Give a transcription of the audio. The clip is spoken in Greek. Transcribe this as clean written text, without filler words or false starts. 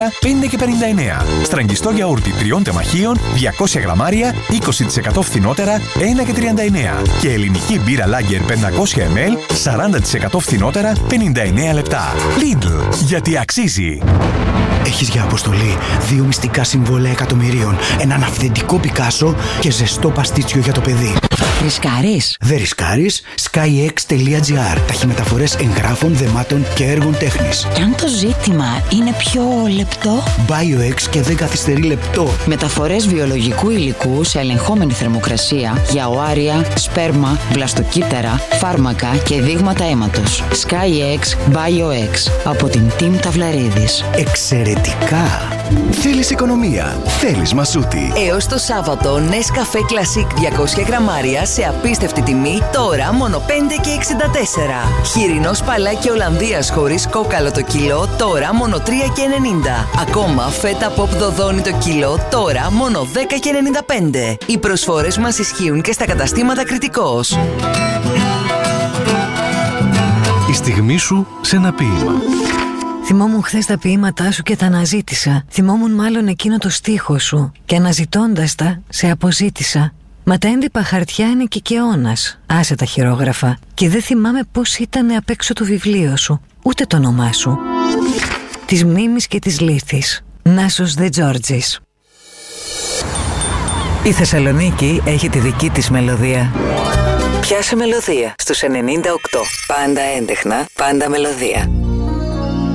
5 και 59. Στραγγιστό γιαούρτι 3 τεμαχίων, 200 γραμμάρια, 20% φθηνότερα, 1 και 39. Και ελληνική μπύρα Lager 500 ml, 40% φθηνότερα, 59 λεπτά. Lidl, γιατί αξίζει. Έχεις για αποστολή 2 μυστικά συμβόλαια εκατομμυρίων, έναν αυθεντικό Πικάσο και ζεστό παστίτσιο για το παιδί. Ρισκάρεις? Δεν ρισκάρεις. skyx.gr. Ταχυμεταφορές εγγράφων, δεμάτων και έργων τέχνης. Και αν το ζήτημα είναι πιο λεπτό? BioX και δεν καθυστερεί λεπτό. Μεταφορές βιολογικού υλικού σε ελεγχόμενη θερμοκρασία για οάρια, σπέρμα, βλαστοκύτταρα, φάρμακα και δείγματα αίματος. SkyX BioX από την Team Ταυλαρίδης. Εξαιρετικά! Θέλεις οικονομία, θέλεις Μασούτη. Έως το Σάββατο, Nescafé Classic 200 γραμμάρια σε απίστευτη τιμή, τώρα μόνο 5 και 64. Χοιρινό σπαλάκι Ολλανδίας χωρίς κόκαλο το κιλό, τώρα μόνο 3 και 90. Ακόμα φέτα pop δοδόνι το κιλό, τώρα μόνο 10 και 95. Οι προσφορές μας ισχύουν και στα καταστήματα Κρητικός. Η στιγμή σου σε ένα ποίημα. Θυμόμουν χθες τα ποίηματά σου και τα αναζήτησα. Θυμόμουν μάλλον εκείνο το στίχο σου και αναζητώντας τα σε αποζήτησα. Μα τα έντυπα χαρτιά είναι κικαιώνας. Άσε τα χειρόγραφα. Και δεν θυμάμαι πώς ήταν απ' έξω το βιβλίο σου, ούτε το όνομά σου. Της Μίμης και της Λίθης. Νάσος Δε Τζόρτζης. Η Θεσσαλονίκη έχει τη δική της μελωδία. Πιάσε μελωδία στους 98. Πάντα έντεχνα, πάντα μελωδία.